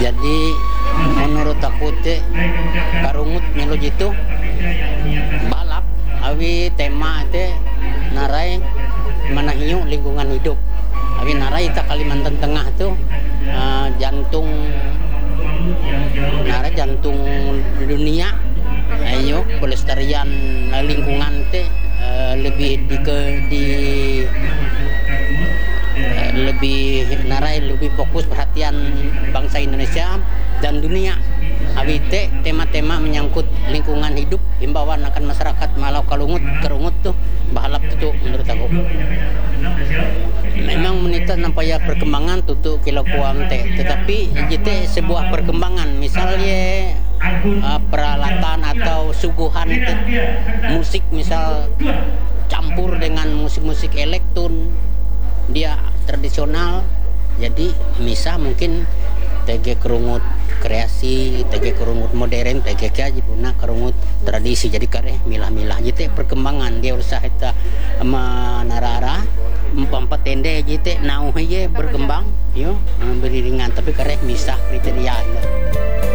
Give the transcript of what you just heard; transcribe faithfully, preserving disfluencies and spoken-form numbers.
Jadi menurut aku teh karungut melo gitu balap awi tema teh narai manahiu lingkungan hidup. Awi narai ta Kalimantan Tengah tuh uh, jantung narai jantung dunia. Ayo pelestarian lingkungan teh uh, lebih di ke di uh, lebih narai lebih fokus perhatian bangsa Indonesia dan dunia. Abi teh tema-tema menyangkut lingkungan hidup, himbauan akan masyarakat Malau Kalungut, Kerungut tuh bahalap tuh menurut aku. Memang menita nampaya perkembangan tutup kilau kuang teh, tetapi jite sebuah perkembangan misalnya uh, peralatan atau suguhan te, musik misal campur dengan musik-musik elektron dia tradisional, jadi misah mungkin T G Kerungut kreasi, T G Kerungut modern, T G K jipuna Kerungut tradisi, jadi kareh milah-milah jite perkembangan dia usah eta manarara empat tende jite nauh ye berkembang yo beriringan tapi kareh misah kriteria.